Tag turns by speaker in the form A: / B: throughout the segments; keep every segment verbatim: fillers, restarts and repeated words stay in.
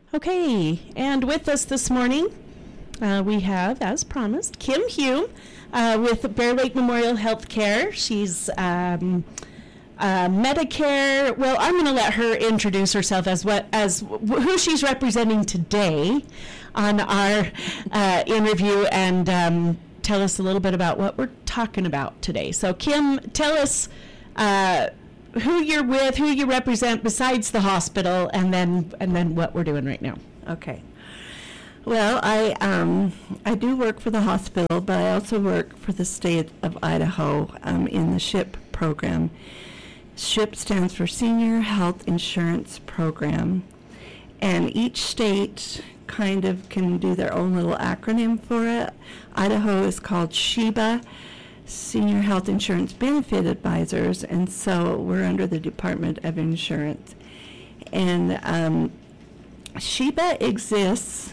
A: Okay, and with us this morning, uh, we have, as promised, Kim Hume uh, with Bear Lake Memorial Healthcare. She's um, uh, Medicare. Well, I'm going to let her introduce herself as what as w- who she's representing today on our uh, interview, and um, tell us a little bit about what we're talking about today. So, Kim, tell us Uh, who you're with, who you represent besides the hospital, and then and then what we're doing right now.
B: Okay. Well, I um, I do work for the hospital, but I also work for the state of Idaho um, in the SHIP program. SHIP stands for Senior Health Insurance Program, and each state kind of can do their own little acronym for it. Idaho is called SHEBA, Senior Health Insurance Benefit Advisors, and so we're under the Department of Insurance. And um, SHEBA exists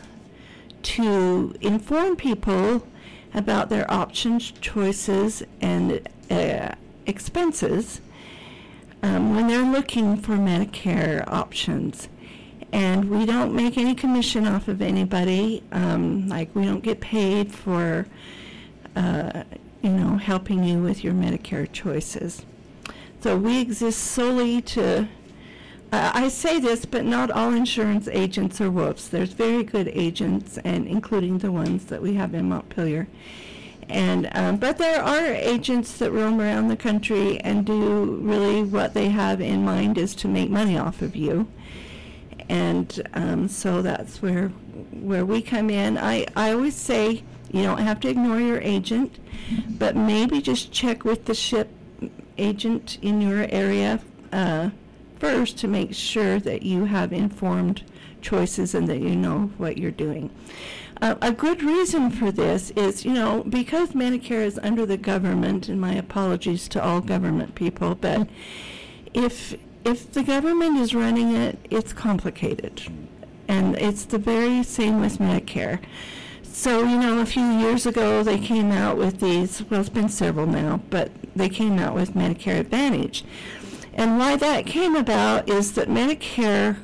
B: to inform people about their options, choices, and uh, expenses um, when they're looking for Medicare options. And we don't make any commission off of anybody, um, like we don't get paid for uh, you know, helping you with your Medicare choices. So we exist solely to, uh, I say this, but not all insurance agents are wolves. There's very good agents, and including the ones that we have in Montpelier. And um, but there are agents that roam around the country and do really what they have in mind is to make money off of you. And um, so that's where where we come in. I, I always say, you don't have to ignore your agent, but maybe just check with the SHIP agent in your area uh, first to make sure that you have informed choices and that you know what you're doing. Uh, a good reason for this is, you know, because Medicare is under the government, and my apologies to all government people, but if if the government is running it, it's complicated. And it's the very same with Medicare. So, you know, a few years ago they came out with these, well, it's been several now, but they came out with Medicare Advantage. And why that came about is that Medicare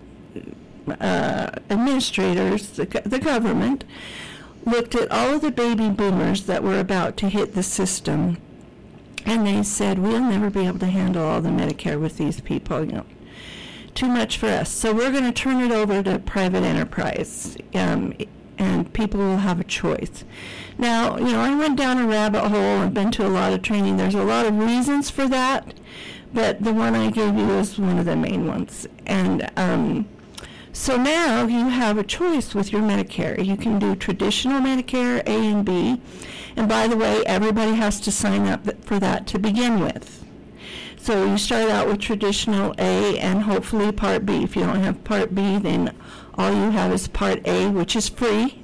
B: uh, administrators, the, the government, looked at all of the baby boomers that were about to hit the system, and they said, we'll never be able to handle all the Medicare with these people, you know. Too much for us. So we're going to turn it over to private enterprise. Um, and people will have a choice. Now, you know, I went down a rabbit hole. I've been to a lot of training. There's a lot of reasons for that, but the one I gave you is one of the main ones. And um, so now you have a choice with your Medicare. You can do traditional Medicare, A and B. And by the way, everybody has to sign up for that to begin with. So you start out with traditional A and hopefully Part B. If you don't have Part B, then all you have is Part A, which is free.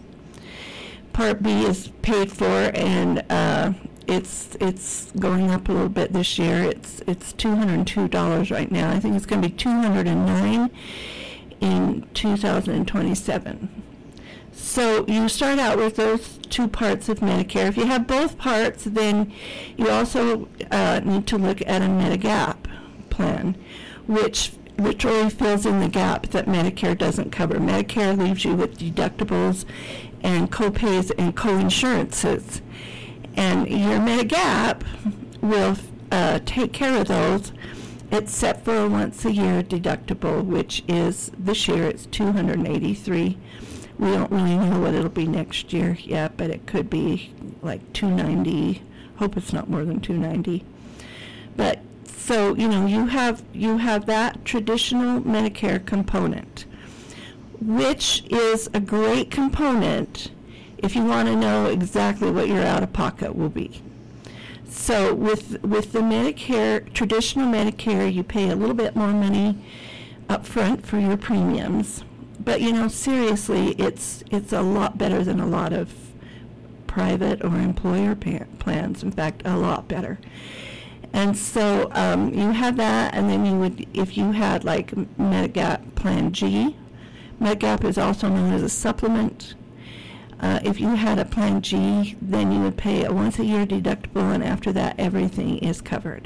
B: Part B is paid for, and uh, it's it's going up a little bit this year. It's it's two hundred two dollars right now. I think it's going to be two hundred nine dollars in two thousand twenty-seven. So you start out with those two parts of Medicare. If you have both parts, then you also uh, need to look at a Medigap plan, which literally fills in the gap that Medicare doesn't cover. Medicare leaves you with deductibles and co-pays and co-insurances. And your Medigap will uh, take care of those, except for a once-a-year deductible, which is, this year it's two hundred eighty-three dollars. We don't really know what it'll be next year yet, but it could be like two hundred ninety dollars. Hope it's not more than two hundred ninety dollars. But so, you know, you have you have that traditional Medicare component, which is a great component if you want to know exactly what your out-of-pocket will be. So with with the Medicare, traditional Medicare, you pay a little bit more money up front for your premiums. But, you know, seriously, it's it's a lot better than a lot of private or employer pa- plans. In fact, a lot better. And so um, you have that, and then you would, if you had like Medigap Plan G, Medigap is also known as a supplement. Uh, if you had a Plan G, then you would pay a once-a-year deductible, and after that, everything is covered.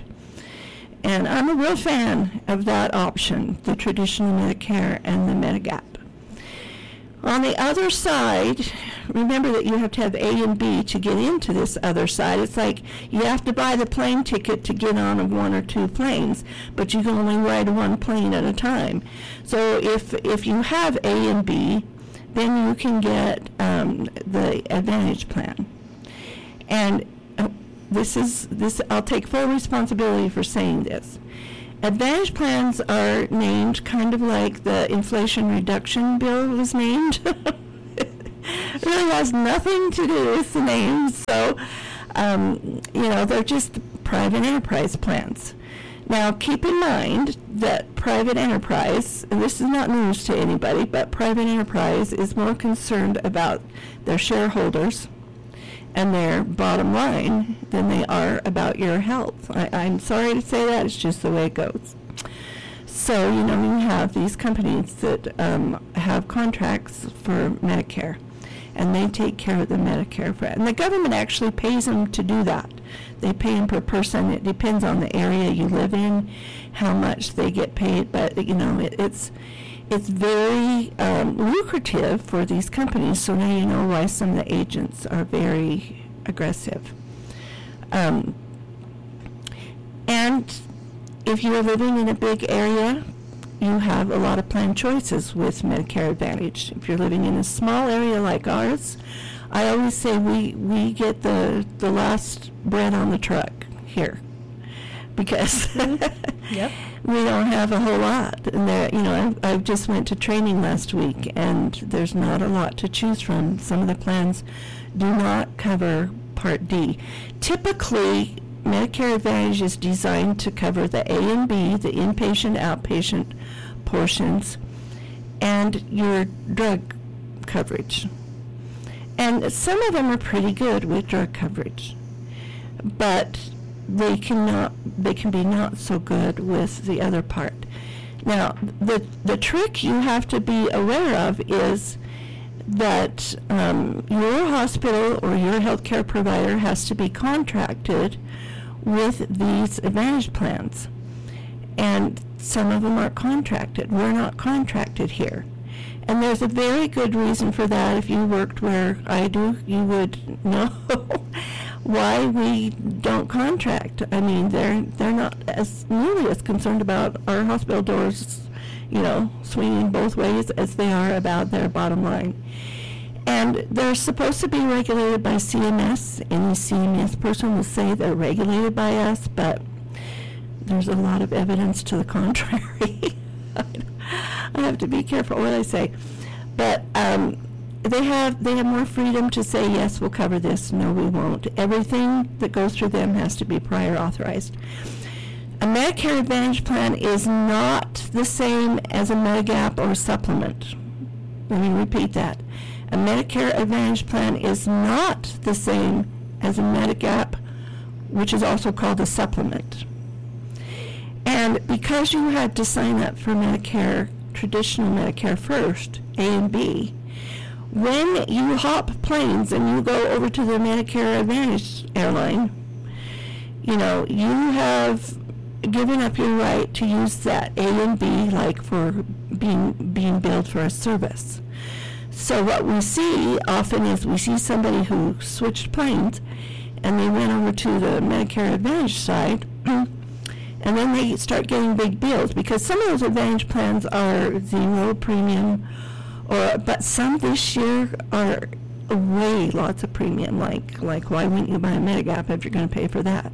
B: And I'm a real fan of that option, the traditional Medicare and the Medigap. On the other side, remember that you have to have A and B to get into this other side. It's like you have to buy the plane ticket to get on one or two planes, but you can only ride one plane at a time. So if if you have A and B, then you can get um, the Advantage plan. And uh, this is this. I'll take full responsibility for saying this. Advantage plans are named kind of like the Inflation Reduction Bill was named. It really has nothing to do with the names. So, um, you know, they're just private enterprise plans. Now, keep in mind that private enterprise, and this is not news to anybody, but private enterprise is more concerned about their shareholders and their bottom line than they are about your health. I, I'm sorry to say that, it's just the way it goes. So, you know, you have these companies that um, have contracts for Medicare, and they take care of the Medicare for it. And the government actually pays them to do that. They pay them per person. It depends on the area you live in, how much they get paid, but, you know, it, it's it's very um, lucrative for these companies, so now you know why some of the agents are very aggressive. Um, and if you're living in a big area, you have a lot of plan choices with Medicare Advantage. If you're living in a small area like ours, I always say we, we get the, the last bread on the truck here, because
A: yep.
B: we don't have a whole lot. And there, you know, I I just went to training last week, and there's not a lot to choose from. Some of the plans do not cover Part D. Typically, Medicare Advantage is designed to cover the A and B, the inpatient, outpatient portions, and your drug coverage. And some of them are pretty good with drug coverage, but they cannot they can be not so good with the other part. Now, the the trick you have to be aware of is that um, your hospital or your healthcare provider has to be contracted with these Advantage plans, and some of them aren't contracted. We're not contracted here, and there's a very good reason for that. If you worked where I do, you would know why we don't contract. I mean, they're they're not as nearly as concerned about our hospital doors, you know, swinging both ways as they are about their bottom line. And they're supposed to be regulated by C M S. Any C M S person will say they're regulated by us, but there's a lot of evidence to the contrary. I have to be careful what I say. But um, they have they have more freedom to say, yes, we'll cover this, no, we won't. Everything that goes through them has to be prior authorized. A Medicare Advantage plan is not the same as a Medigap or a supplement. Let me repeat that. A Medicare Advantage plan is not the same as a Medigap, which is also called a supplement. And because you had to sign up for Medicare, traditional Medicare first, A and B, when you hop planes and you go over to the Medicare Advantage airline, you know, you have given up your right to use that A and B like for being being billed for a service. So what we see often is we see somebody who switched planes and they went over to the Medicare Advantage side, and then they start getting big bills because some of those Advantage plans are zero premium, or but some this year are way lots of premium. Like like why wouldn't you buy a Medigap if you're going to pay for that?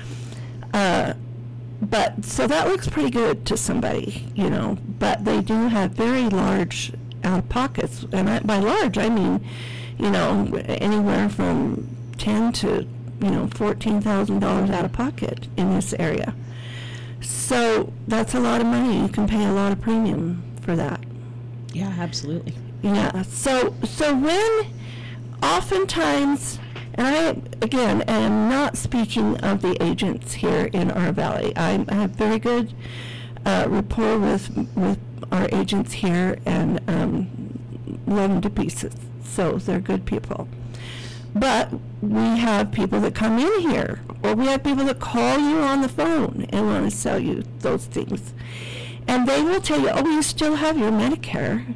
B: Uh, but so that looks pretty good to somebody, you know. But they do have very large out of pockets, and I, by large I mean, you know, anywhere from ten to you know fourteen thousand dollars out of pocket in this area. So that's a lot of money. You can pay a lot of premium for that.
A: Yeah, absolutely.
B: Yeah. So so when oftentimes, and I again am not speaking of the agents here in our valley. I, I have very good uh, rapport with with our agents here, and um, love them to pieces. So they're good people. But we have people that come in here, or we have people that call you on the phone and want to sell you those things. And they will tell you, oh, you still have your Medicare.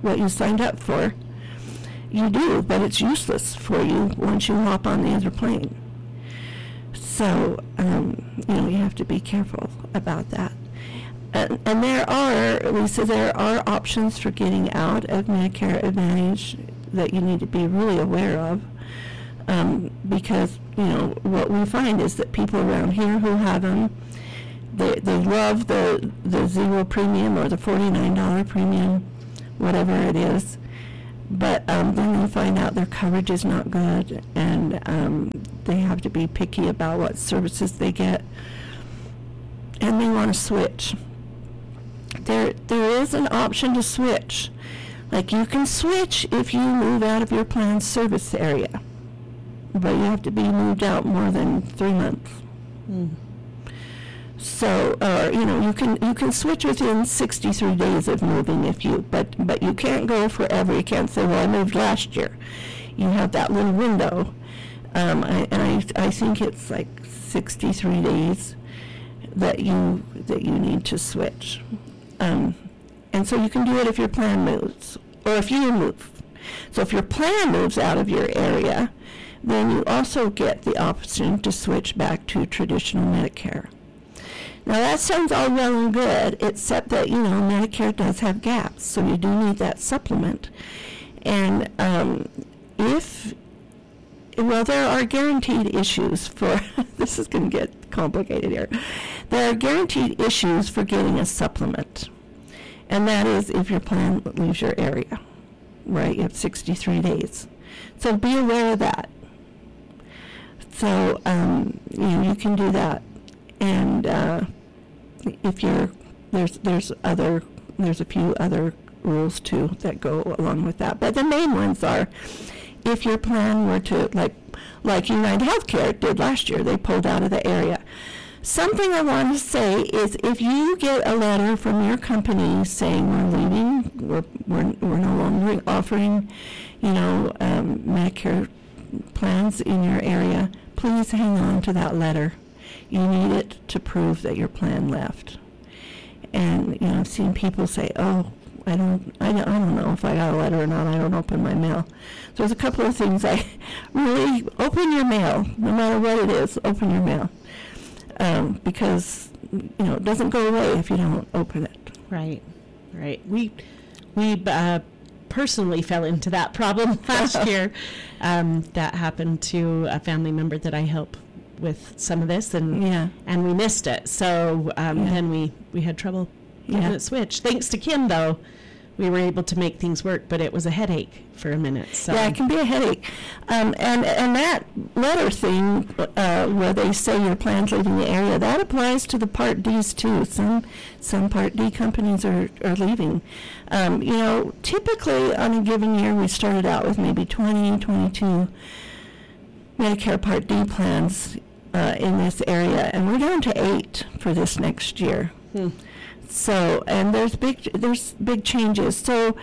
B: what you signed up for, you do, but it's useless for you once you hop on the other plane. So, um, you know, you have to be careful about that. And, and there are, Lisa, there are options for getting out of Medicare Advantage that you need to be really aware of. Um, because, you know, what we find is that people around here who have them, they, they love the, the zero premium or the forty-nine dollars premium, whatever it is. But um, then they find out their coverage is not good, and um, they have to be picky about what services they get, and they want to switch. There, there is an option to switch. Like, you can switch if you move out of your plan's service area, but you have to be moved out more than three months. Mm. So, uh, you know, you can you can switch within sixty-three days of moving if you, but but you can't go forever. You can't say, well, I moved last year. You have that little window, um, I, and I I think it's like sixty-three days that you that you need to switch, um, and so you can do it if your plan moves or if you move. So if your plan moves out of your area, then you also get the option to switch back to traditional Medicare. Now that sounds all well and good, except that, you know, Medicare does have gaps, so you do need that supplement. And um, if, well, there are guaranteed issues for, this is going to get complicated here. There are guaranteed issues for getting a supplement, and that is if your plan leaves your area, right? You have sixty-three days. So be aware of that. So, um, you know, you can do that. And uh, if you're, there's there's other, there's a few other rules too that go along with that. But the main ones are, if your plan were to, like like United Healthcare did last year, they pulled out of the area. Something I want to say is, if you get a letter from your company saying we're leaving, we're we're, we're no longer offering, you know, um, Medicare plans in your area, please hang on to that letter. You need it to prove that your plan left. And, you know, I've seen people say, oh, I don't, I don't, I don't know if I got a letter or not. I don't open my mail. So there's a couple of things. I really open your mail, no matter what it is. Open your mail, um, because, you know, it doesn't go away if you don't open it.
A: Right, right. We we uh, personally fell into that problem last year. Um, that happened to a family member that I help with some of this, and
B: yeah.
A: and we missed it. So um,
B: yeah.
A: then we, we had trouble getting
B: yeah.
A: it switched. Thanks to Kim, though, we were able to make things work, but it was a headache for a minute. So.
B: Yeah, it can be a headache. Um, and, and that letter thing, uh, where they say your plan's leaving the area, that applies to the Part Ds too. Some some Part D companies are, are leaving. Um, you know, typically on a given year, we started out with maybe twenty, twenty-two Medicare Part D plans uh, in this area, and we're down to eight for this next year. Hmm. So, and there's big there's big changes. So,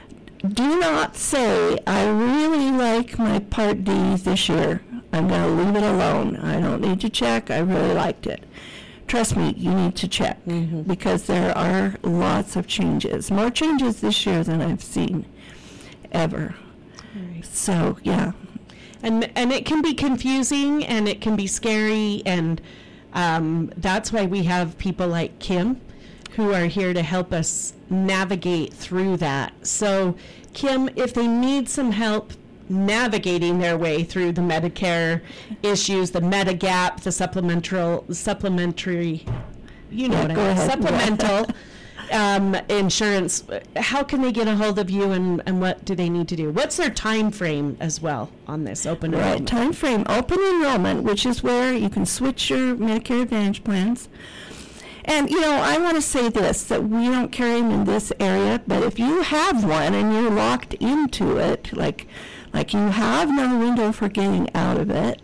B: do not say, I really like my Part D this year. I'm going to leave it alone. I don't need to check. I really liked it. Trust me, you need to check, mm-hmm. because there are lots of changes. More changes this year than I've seen ever. Right. So, yeah.
A: And and it can be confusing, and it can be scary, and um, that's why we have people like Kim who are here to help us navigate through that. So, Kim, if they need some help navigating their way through the Medicare issues, the Medigap, the supplemental, supplementary, you know
B: yeah,
A: what I
B: mean,
A: mean, supplemental um, insurance, how can they get a hold of you, and, and what do they need to do? What's their time frame as well on this open
B: right,
A: enrollment?
B: Time frame, open enrollment, which is where you can switch your Medicare Advantage plans. And, you know, I want to say this, that we don't carry them in this area, but if you have one and you're locked into it, like like you have no window for getting out of it,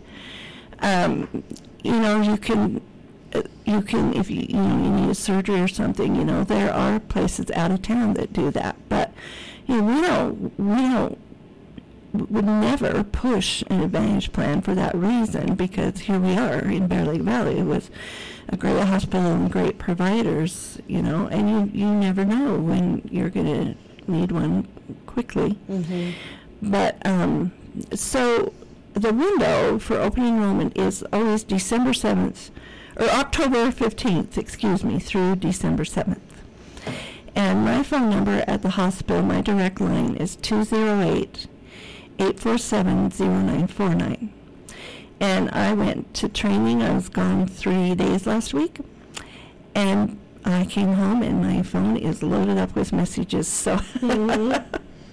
B: um, you know, you can, uh, you can, if you, you know, you need a surgery or something, you know, there are places out of town that do that. But, you know, we don't, we don't, would never push an Advantage plan for that reason, because here we are in Bear Lake Valley with a great hospital and great providers, you know, and you, you never know when you're going to need one quickly.
A: Mm-hmm.
B: But um, so the window for open enrollment is always December seventh, or October fifteenth, excuse me, through December seventh. And my phone number at the hospital, my direct line, is two oh eight, eight four seven, oh nine four nine. And I went to training. I was gone three days last week. And I came home, and my phone is loaded up with messages. So, mm-hmm.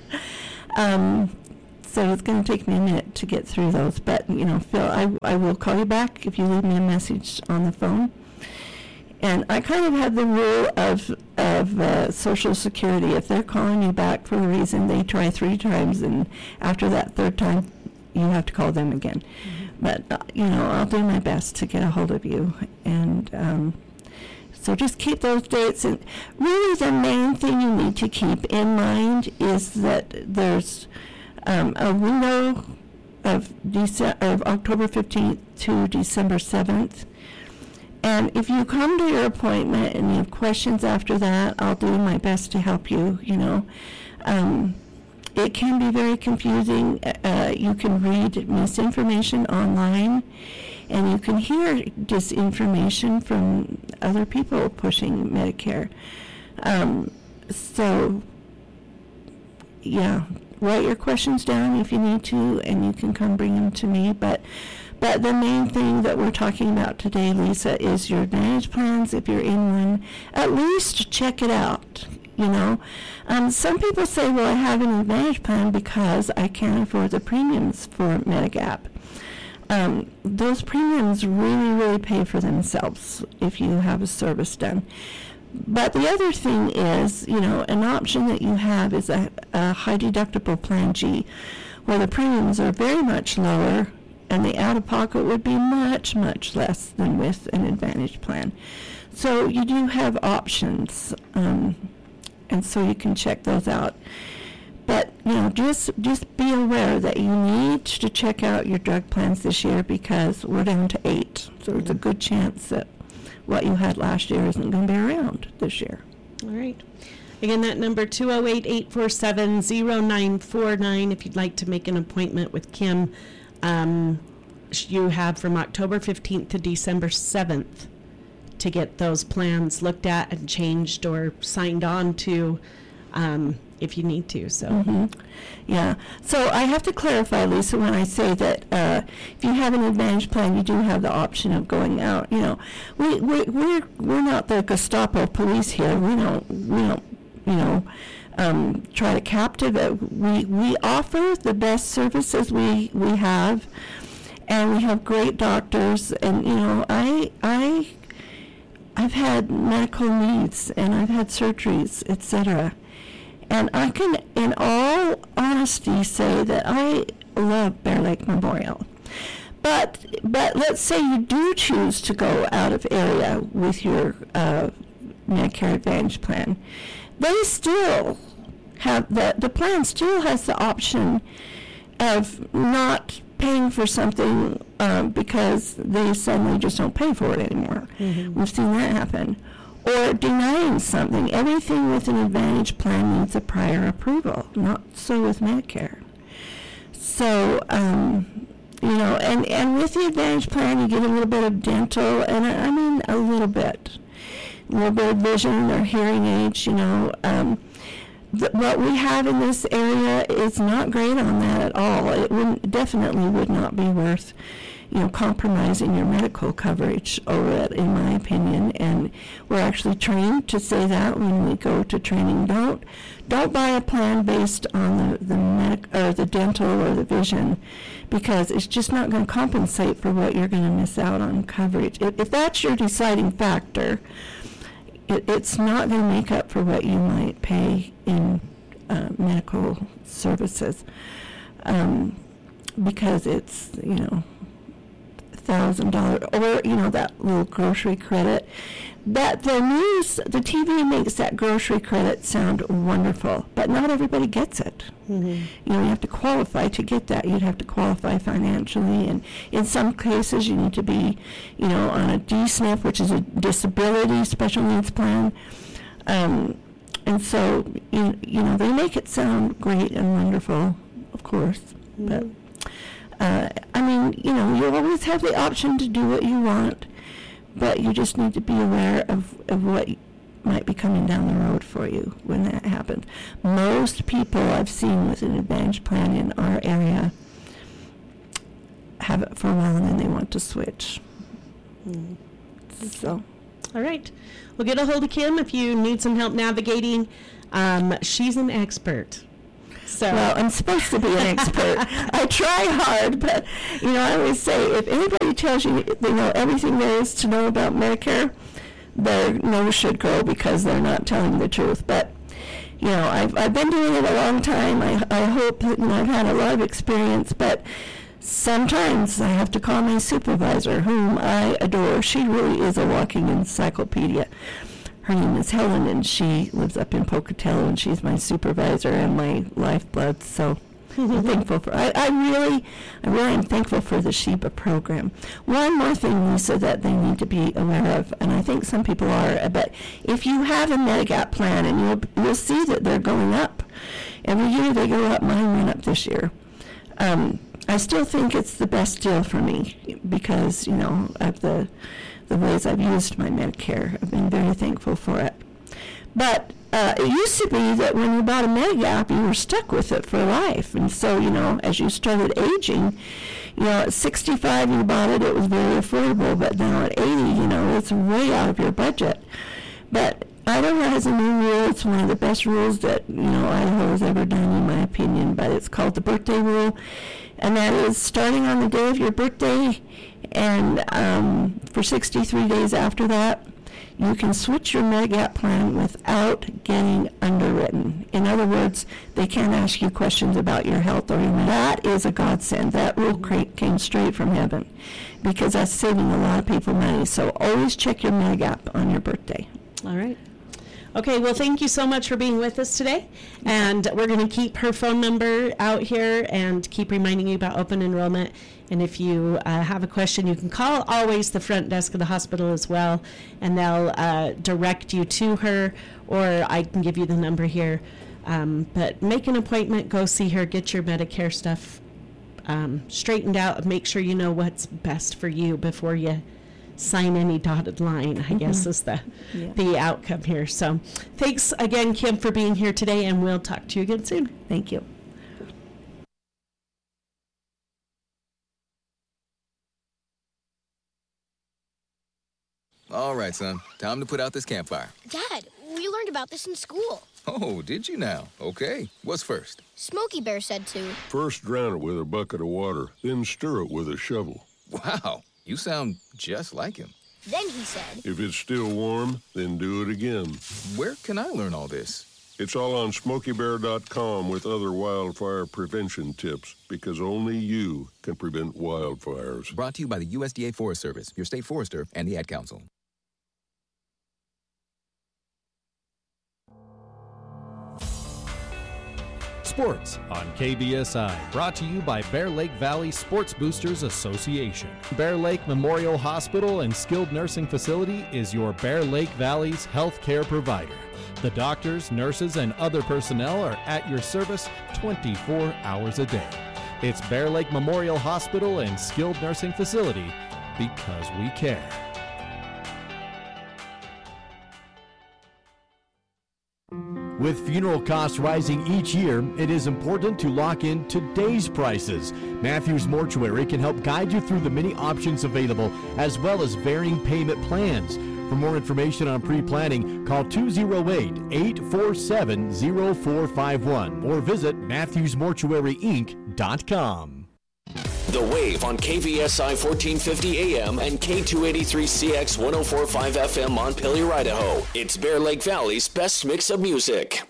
B: um, so it's going to take me a minute to get through those. But, you know, Phil, I, I will call you back if you leave me a message on the phone. And I kind of have the rule of of uh, Social Security. If they're calling you back for a reason, they try three times, and after that third time, you have to call them again. Mm-hmm. But, uh, you know, I'll do my best to get a hold of you. And um, so just keep those dates. And really the main thing you need to keep in mind is that there's um, a window of, Dece- of October fifteenth to December seventh. And if you come to your appointment and you have questions after that, I'll do my best to help you, you know. Um, it can be very confusing. Uh, you can read misinformation online, and you can hear disinformation from other people pushing Medicare. Um, so, yeah, write your questions down if you need to, and you can come bring them to me. But But the main thing that we're talking about today, Lisa, is your Advantage plans. If you're in one, at least check it out, you know. Um, some people say, well, I have an Advantage plan because I can't afford the premiums for Medigap. Um, those premiums really, really pay for themselves if you have a service done. But the other thing is, you know, an option that you have is a, a high deductible plan G, where the premiums are very much lower, and the out-of-pocket would be much, much less than with an Advantage plan. So you do have options, um, and so you can check those out. But, you know, just just be aware that you need to check out your drug plans this year because we're down to eight. So there's a good chance that what you had last year isn't going to be around this year.
A: All right. Again, that number, two oh eight, eight four seven, oh nine four nine, if you'd like to make an appointment with Kim. Um, you have from October fifteenth to December seventh to get those plans looked at and changed or signed on to um, if you need to. So,
B: mm-hmm. Yeah. So I have to clarify, Lisa, when I say that uh, if you have an Advantage plan, you do have the option of going out. You know, we we we're we're not the Gestapo police here. We don't we don't you know. Um, try to captivate. We we offer the best services we we have, and we have great doctors. And you know, I I I've had medical needs, and I've had surgeries, et cetera. And I can, in all honesty, say that I love Bear Lake Memorial. But but let's say you do choose to go out of area with your uh, Medicare Advantage plan. They still have the the plan still has the option of not paying for something um, because they suddenly just don't pay for it anymore. Mm-hmm. We've seen that happen. Or denying something. Everything with an Advantage plan needs a prior approval. Not so with Medicare. So, um, you know, and, and with the Advantage plan, you get a little bit of dental, and I, I mean a little bit. A little bit of vision or hearing aids, you know. Um, th- what we have in this area is not great on that at all. It wouldn't, definitely would not be worth, you know, compromising your medical coverage over it, in my opinion. And we're actually trained to say that when we go to training. Don't don't buy a plan based on the the medic or the dental or the vision, because it's just not going to compensate for what you're going to miss out on coverage. If, if that's your deciding factor, It, it's not going to make up for what you might pay in uh, medical services, um, because it's, you know, one thousand dollars, or, you know, that little grocery credit. That the news, the T V makes that grocery credit sound wonderful, but not everybody gets it. Mm-hmm. You know, you have to qualify to get that. You'd have to qualify financially, and in some cases you need to be, you know, on a D S N P, which is a disability special needs plan. Um, and so, you, you know, they make it sound great and wonderful, of course, mm-hmm. but, uh, I mean, you know, you always have the option to do what you want, but you just need to be aware of, of what might be coming down the road for you when that happens. Most people I've seen with an Advantage plan in our area have it for a while and then they want to switch. Mm. So,
A: all right. Well, get a hold of Kim if you need some help navigating. Um, she's an expert. So.
B: Well, I'm supposed to be an expert. I try hard, but, you know, I always say, if anybody tells you they know everything there is to know about Medicare, their nose should go because they're not telling the truth. But, you know, I've, I've been doing it a long time. I, I hope that, you know, I've had a lot of experience, but sometimes I have to call my supervisor, whom I adore. She really is a walking encyclopedia. Her name is Helen, and she lives up in Pocatello, and she's my supervisor and my lifeblood. So I'm thankful for. I, I really, I really am thankful for the Sheba program. One more thing, Lisa, that they need to be aware of, and I think some people are. But if you have a Medigap plan, and you'll you'll see that they're going up every year. They go up. Mine went up this year. Um, I still think it's the best deal for me because, you know, of the the ways I've used my Medicare. I've been very thankful for it. But uh, it used to be that when you bought a Medigap, you were stuck with it for life. And so, you know, as you started aging, you know, at sixty-five you bought it, it was very affordable. But now at eighty, you know, it's way out of your budget. But Idaho has a new rule. It's one of the best rules that, you know, Idaho has ever done, in my opinion. But it's called the birthday rule. And that is starting on the day of your birthday, and um, for sixty-three days after that, you can switch your Medigap plan without getting underwritten. In other words, they can't ask you questions about your health or your medical. That is a godsend. That rule came straight from heaven, because that's saving a lot of people money. So always check your Medigap on your birthday.
A: All right. Okay, well, thank you so much for being with us today, and we're going to keep her phone number out here and keep reminding you about open enrollment. And if you uh, have a question, you can call always the front desk of the hospital as well, and they'll uh, direct you to her, or I can give you the number here. Um, but make an appointment, go see her, get your Medicare stuff um, straightened out, make sure you know what's best for you before you sign any dotted line, I mm-hmm. guess is the yeah. the outcome here. So thanks again, Kim, for being here today, and we'll talk to you again soon.
B: Thank you.
C: All right, son. Time to put out this campfire.
D: Dad, we learned about this in school.
C: Oh, did you now? Okay. What's first?
D: Smokey Bear said to.
E: First drown it with a bucket of water, then stir it with a shovel.
C: Wow. You sound just like him.
D: Then he said,
E: if it's still warm, then do it again.
C: Where can I learn all this?
E: It's all on smokey bear dot com with other wildfire prevention tips, because only you can prevent wildfires.
C: Brought to you by the U S D A Forest Service, your state forester, and the Ad Council.
F: Sports on K B S I, brought to you by Bear Lake Valley Sports Boosters Association. Bear Lake Memorial Hospital and Skilled Nursing Facility is your Bear Lake Valley's health care provider. The doctors, nurses, and other personnel are at your service twenty-four hours a day. It's Bear Lake Memorial Hospital and Skilled Nursing Facility, because we care. With funeral costs rising each year, it is important to lock in today's prices. Matthews Mortuary can help guide you through the many options available, as well as varying payment plans. For more information on pre-planning, call two oh eight, eight four seven, oh four five one or visit matthews mortuary inc dot com.
G: The Wave on K V S I fourteen fifty A M and K two eighty-three C X one oh four point five F M Montpelier, Idaho. It's Bear Lake Valley's best mix of music.